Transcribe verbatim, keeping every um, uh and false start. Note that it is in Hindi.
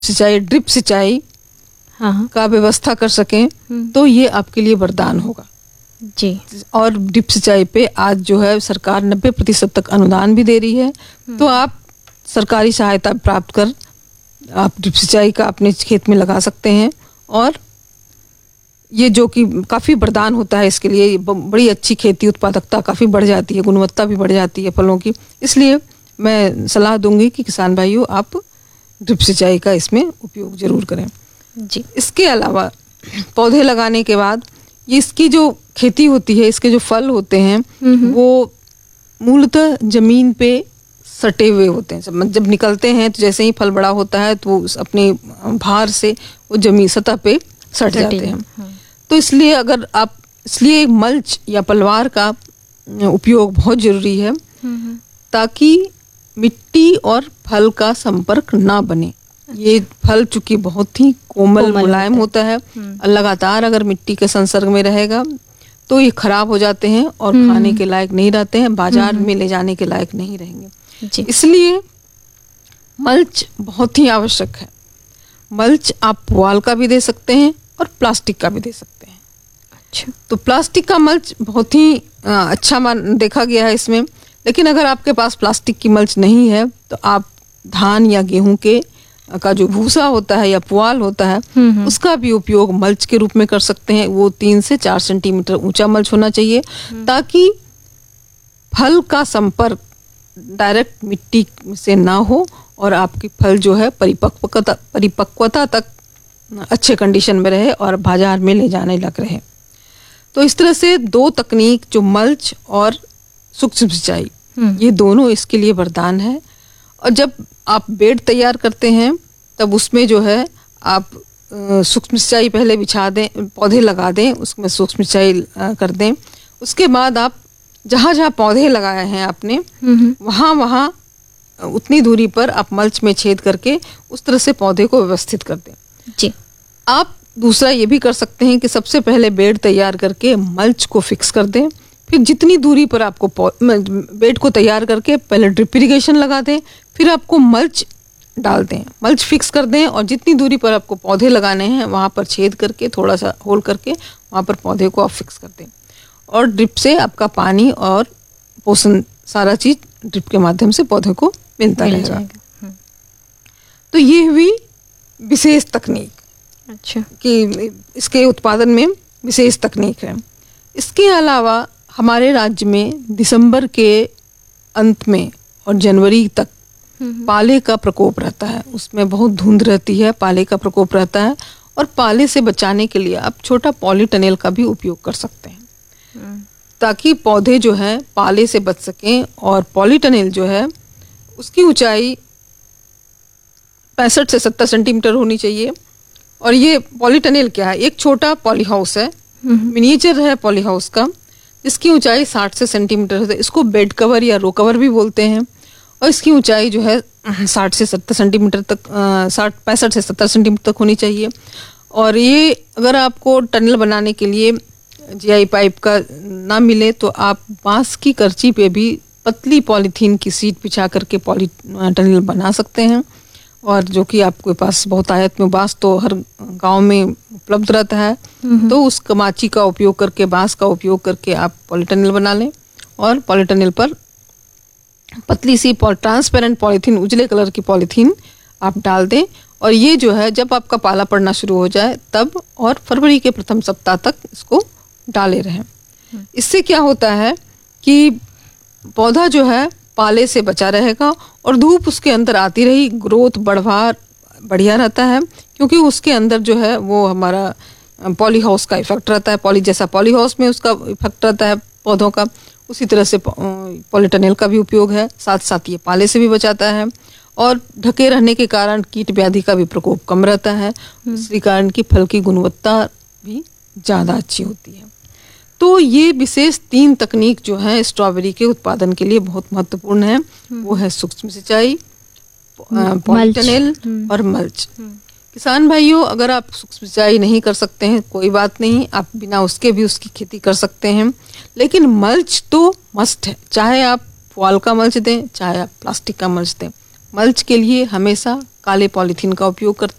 सिंचाई, ड्रिप सिंचाई हाँ का व्यवस्था कर सकें तो ये आपके लिए वरदान होगा जी। और ड्रिप सिंचाई पे आज जो है सरकार नब्बे प्रतिशत तक अनुदान भी दे रही है, तो आप सरकारी सहायता प्राप्त कर आप ड्रिप सिंचाई का अपने खेत में लगा सकते हैं। और ये जो कि काफ़ी वरदान होता है, इसके लिए बड़ी अच्छी खेती उत्पादकता काफ़ी बढ़ जाती है, गुणवत्ता भी बढ़ जाती है फलों की। इसलिए मैं सलाह दूंगी कि किसान भाइयों आप ड्रिप सिंचाई का इसमें उपयोग जरूर करें जी। इसके अलावा पौधे लगाने के बाद ये इसकी जो खेती होती है, इसके जो फल होते हैं वो मूलतः जमीन पे सटे हुए होते हैं। जब जब निकलते हैं तो जैसे ही फल बड़ा होता है तो वो अपने भार से वो जमीन सतह पे सट जाते हैं। हाँ। तो इसलिए अगर आप इसलिए मल्च या पलवार का उपयोग बहुत जरूरी है ताकि मिट्टी और फल का संपर्क ना बने। ये फल चूंकि बहुत ही कोमल मुलायम होता है, लगातार अगर मिट्टी के संसर्ग में रहेगा तो ये खराब हो जाते हैं और खाने के लायक नहीं रहते हैं, बाजार में ले जाने के लायक नहीं रहेंगे। इसलिए मल्च बहुत ही आवश्यक है। मल्च आप पुआल का भी दे सकते हैं और प्लास्टिक का भी दे सकते हैं। अच्छा, तो प्लास्टिक का मल्च बहुत ही आ, अच्छा मान देखा गया है इसमें। लेकिन अगर आपके पास प्लास्टिक की मल्च नहीं है तो आप धान या गेहूं के का जो भूसा होता है या पुआल होता है उसका भी उपयोग मल्च के रूप में कर सकते हैं। वो तीन से चार सेंटीमीटर ऊंचा मल्च होना चाहिए ताकि फल का संपर्क डायरेक्ट मिट्टी से ना हो और आपकी फल जो है परिपक्वता परिपक्वता तक अच्छे कंडीशन में रहे और बाजार में ले जाने लग रहे। तो इस तरह से दो तकनीक जो मल्च और सूक्ष्म सिंचाई, ये दोनों इसके लिए वरदान है। और जब आप बेड तैयार करते हैं तब उसमें जो है आप सूक्ष्म सिंचाई पहले बिछा दें, पौधे लगा दें, उसमें सूक्ष्म सिंचाई कर दें। उसके बाद आप जहाँ जहाँ पौधे लगाए हैं आपने वहाँ वहाँ उतनी दूरी पर आप मल्च में छेद करके उस तरह से पौधे को व्यवस्थित कर दें जी। आप दूसरा ये भी कर सकते हैं कि सबसे पहले बेड तैयार करके मल्च को फिक्स कर दें, फिर जितनी दूरी पर आपको बेड को तैयार करके पहले ड्रिप इरिगेशन लगा दें, फिर आपको मल्च डाल दें, मल्च फिक्स कर दें और जितनी दूरी पर आपको पौधे लगाने हैं वहाँ पर छेद करके थोड़ा सा होल करके वहाँ पर पौधे को आप फिक्स कर दें। और ड्रिप से आपका पानी और पोषण सारा चीज ड्रिप के माध्यम से पौधे को मिलता रहेगा। तो ये हुई विशेष तकनीक। अच्छा, कि इसके उत्पादन में विशेष तकनीक है। इसके अलावा हमारे राज्य में दिसंबर के अंत में और जनवरी तक पाले का प्रकोप रहता है। उसमें बहुत धुंध रहती है, पाले का प्रकोप रहता है और पाले से बचाने के लिए आप छोटा पॉलीटनेल का भी उपयोग कर सकते हैं ताकि पौधे जो है पाले से बच सकें। और पॉलीटनेल जो है उसकी ऊंचाई पैंसठ से सत्तर सेंटीमीटर होनी चाहिए। और ये पॉलीटनेल क्या है? एक छोटा पॉली हाउस है, मिनिएचर है पॉली हाउस का, जिसकी ऊंचाई साठ से सेंटीमीटर है। इसको बेड कवर या रो कवर भी बोलते हैं। और इसकी ऊंचाई जो है साठ से सत्तर सेंटीमीटर तक, साठ पैंसठ से सत्तर सेंटीमीटर तक होनी चाहिए। और ये अगर आपको टनल बनाने के लिए जीआई पाइप का ना मिले तो आप बांस की करची पे भी पतली पॉलीथीन की सीट बिछा करके पॉली टनल बना सकते हैं। और जो कि आपके पास बहुत आयत में बांस तो हर गांव में उपलब्ध रहता है, तो उस कमाची का उपयोग करके, बांस का उपयोग करके आप पॉलीटनल बना लें। और पॉलीटनल पर पतली सी ट्रांसपेरेंट पॉलीथीन, उजले कलर की पॉलीथीन आप डाल दें। और ये जो है जब आपका पाला पड़ना शुरू हो जाए तब और फरवरी के प्रथम सप्ताह तक इसको डाले रहें। इससे क्या होता है कि पौधा जो है पाले से बचा रहेगा और धूप उसके अंदर आती रही, ग्रोथ बढ़वा बढ़िया रहता है, क्योंकि उसके अंदर जो है वो हमारा पॉली हाउस का इफेक्ट रहता है। पॉली जैसा पॉली हाउस में उसका इफेक्ट रहता है पौधों का, उसी तरह से पॉलीटनल का भी उपयोग है। साथ साथ ये पाले से भी बचाता है और ढके रहने के कारण कीट व्याधि का भी प्रकोप कम रहता है। इसी कारण की फल की गुणवत्ता भी ज़्यादा अच्छी होती है। तो ये विशेष तीन तकनीक जो है स्ट्रॉबेरी के उत्पादन के लिए बहुत महत्वपूर्ण है। वो है सूक्ष्म सिंचाई, पॉलीटनल और मल्च। किसान भाइयों, अगर आप सूक्ष्म सिंचाई नहीं कर सकते हैं कोई बात नहीं, आप बिना उसके भी उसकी खेती कर सकते हैं। लेकिन मल्च तो मस्ट है, चाहे आप पुआल का मल्च दें चाहे आप प्लास्टिक का मल्च दें। मल्च के लिए हमेशा काले पॉलीथीन का उपयोग करते